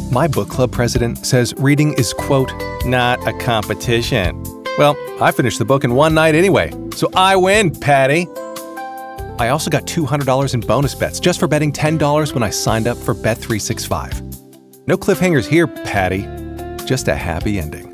My book club president says reading is, quote, not a competition. Well, I finished the book in one night anyway, so I win, Patty. I also got $200 in bonus bets just for betting $10 when I signed up for Bet365. No cliffhangers here, Patty. Just a happy ending.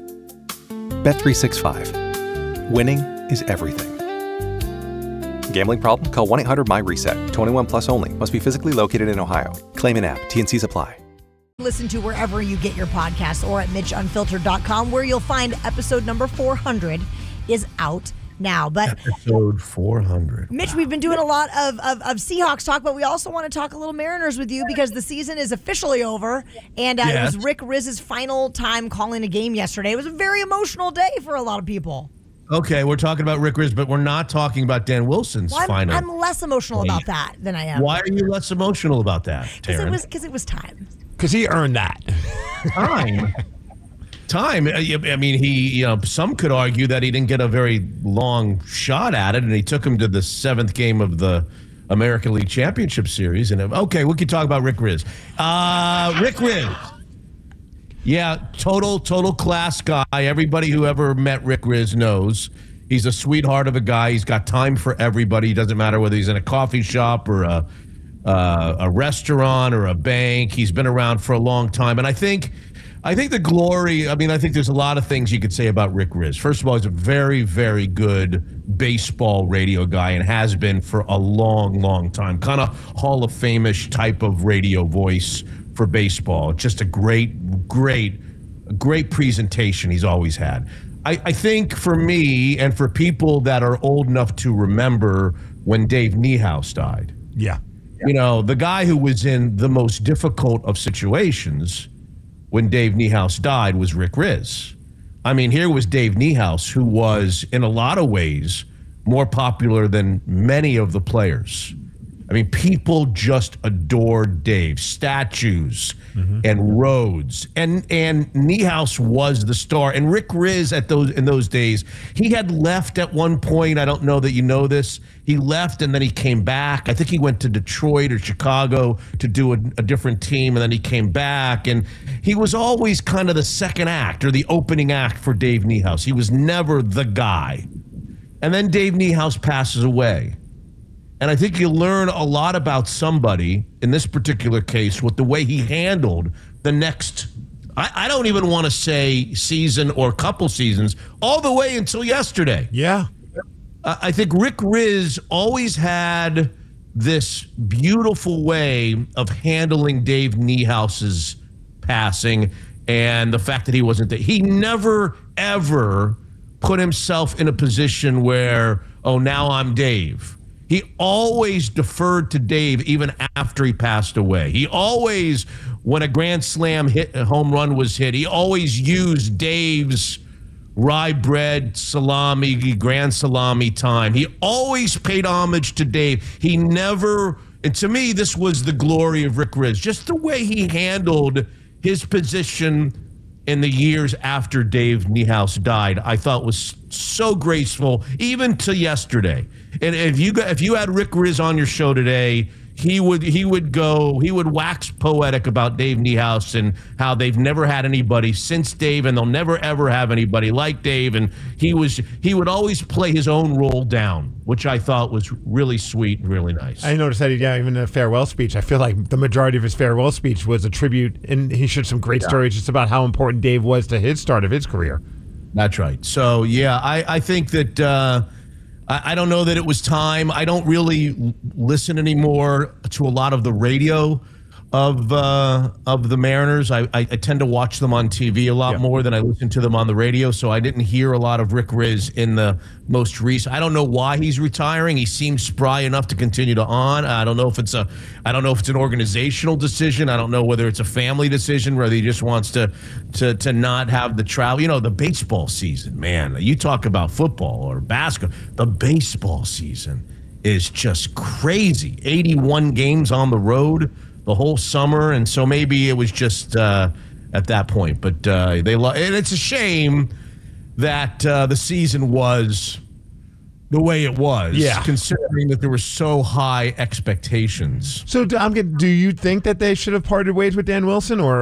Bet365. Winning is everything. Gambling problem? Call 1-800-MY-RESET. 21 plus only. Must be physically located in Ohio. Claim in app. T&Cs apply. Listen to wherever you get your podcasts or at MitchUnfiltered.com, where you'll find episode number 400 is out now. But episode 400. Mitch, we've been doing a lot of Seahawks talk, but we also want to talk a little Mariners with you because the season is officially over. And it was Rick Rizz's final time calling a game yesterday. It was a very emotional day for a lot of people. Okay, we're talking about Rick Riz, but we're not talking about Dan Wilson's final. I'm less emotional about that than I am. Why are you less emotional about that, Taryn? Because it was time. Because he earned that. Time. I mean, some could argue that he didn't get a very long shot at it, and he took him to the 7th game of the American League Championship Series. And okay, we can talk about Rick Riz. Rick Riz. Yeah, total class guy. Everybody who ever met Rick Riz knows he's a sweetheart of a guy. He's got time for everybody. It doesn't matter whether he's in a coffee shop or a restaurant or a bank. He's been around for a long time. And I think the glory, I think there's a lot of things you could say about Rick Riz. First of all, he's a very, very good baseball radio guy and has been for a long, long time. Kind of Hall of Fame-ish type of radio voice for baseball. Just a great presentation he's always had. I think for me and for people that are old enough to remember when Dave Niehaus died. Yeah. The guy who was in the most difficult of situations when Dave Niehaus died was Rick Riz. I mean, here was Dave Niehaus, who was in a lot of ways more popular than many of the players. I mean, people just adored Dave. Statues and roads. And Niehaus was the star. And Rick Riz in those days, he had left at one point. I don't know that you know this. He left and then he came back. I think he went to Detroit or Chicago to do a different team, and then he came back. And he was always kind of the second act or the opening act for Dave Niehaus. He was never the guy. And then Dave Niehaus passes away. And I think you learn a lot about somebody, in this particular case, with the way he handled the next, I don't even want to say season or couple seasons, all the way until yesterday. Yeah. I think Rick Riz always had this beautiful way of handling Dave Niehaus's passing and the fact that he wasn't there. He never, ever put himself in a position where, oh, now I'm Dave. He always deferred to Dave even after he passed away. He always, when a grand slam home run was hit, he always used Dave's rye bread, salami, grand salami time. He always paid homage to Dave. He never, and to me, this was the glory of Rick Riz. Just the way he handled his position in the years after Dave Niehaus died, I thought was so graceful, even to yesterday. And if you had Rick Riz on your show today, he would wax poetic about Dave Niehaus and how they've never had anybody since Dave, and they'll never ever have anybody like Dave. And he would always play his own role down, which I thought was really sweet and really nice. I noticed that even a farewell speech. I feel like the majority of his farewell speech was a tribute, and he shared some great stories just about how important Dave was to his start of his career. That's right. So yeah, I think that. I don't know that it was time. I don't really listen anymore to a lot of the radio of the Mariners. I tend to watch them on TV a lot more than I listen to them on the radio. So I didn't hear a lot of Rick Riz in the most recent. I don't know why he's retiring. He seems spry enough to continue on. I don't know if it's an organizational decision. I don't know whether it's a family decision, whether he just wants to not have the travel. The baseball season, man. You talk about football or basketball. The baseball season is just crazy. 81 games on the road the whole summer, and so maybe it was just at that point. But and it's a shame that the season was the way it was, considering that there were so high expectations. So, do you think that they should have parted ways with Dan Wilson, or